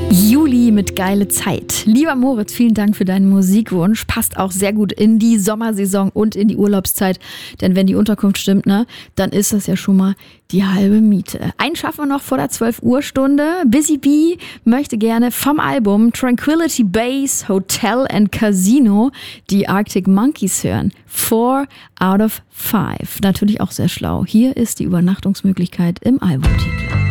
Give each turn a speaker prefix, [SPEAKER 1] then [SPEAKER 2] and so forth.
[SPEAKER 1] Juli mit geile Zeit. Lieber Moritz, vielen Dank für deinen Musikwunsch. Passt auch sehr gut in die Sommersaison und in die Urlaubszeit. Denn wenn die Unterkunft stimmt, ne, dann ist das ja schon mal die halbe Miete. Einen schaffen wir noch vor der 12 Uhr Stunde. Busy Bee möchte gerne vom Album Tranquility Base, Hotel and Casino die Arctic Monkeys hören. 4 out of 5. Natürlich auch sehr schlau. Hier ist die Übernachtungsmöglichkeit im Albumtitel.